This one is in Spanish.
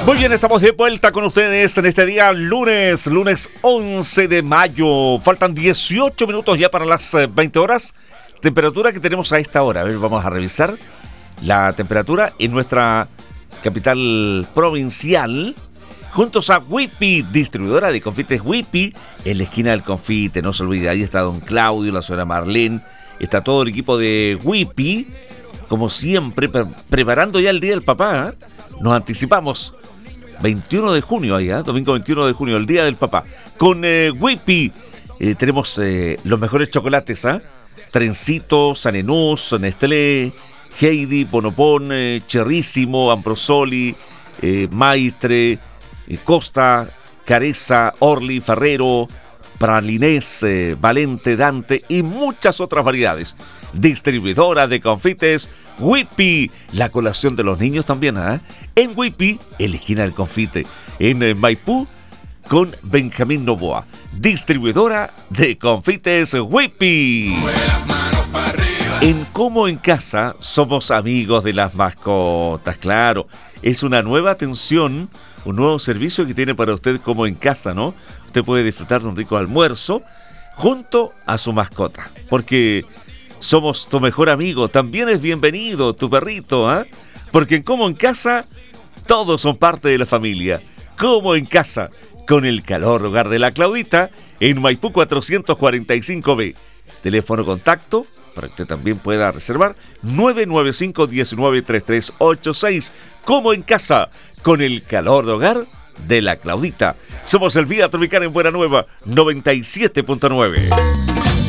Muy bien, estamos de vuelta con ustedes en este día lunes 11 de mayo. Faltan 18 minutos ya para las 20 horas. Temperatura que tenemos a esta hora. A ver, vamos a revisar la temperatura en nuestra capital provincial. Juntos a Whippy, distribuidora de confites Whippy, en la esquina del confite. No se olvide, ahí está don Claudio, la señora Marlene. Está todo el equipo de Whippy, como siempre, preparando ya el Día del Papá. Nos anticipamos. 21 de junio ahí, domingo 21 de junio, el Día del Papá. Con Whippy tenemos los mejores chocolates, Trencito, Sanenús, Nestlé, Heidi, Bonopón, Cherrísimo, Ambrosoli, Maestre, Costa, Careza, Orly, Ferrero, Pralinés, Valente, Dante y muchas otras variedades. Distribuidora de confites Whippy, la colación de los niños también, en Whippy, en la esquina del confite, en Maipú, con Benjamín Novoa. Distribuidora de confites Whippy. En Como en Casa somos amigos de las mascotas, claro. Es una nueva atención, un nuevo servicio que tiene para usted Como en Casa, ¿no? Usted puede disfrutar de un rico almuerzo junto a su mascota, porque somos tu mejor amigo. También es bienvenido tu perrito, porque en Como en Casa todos son parte de la familia. Como en Casa, con el calor hogar de la Claudita, en Maipú 445B. Teléfono contacto para que usted también pueda reservar 995-193386. Como en Casa, con el calor de hogar de la Claudita. Somos el Vía Tropical en Buena Nueva 97.9.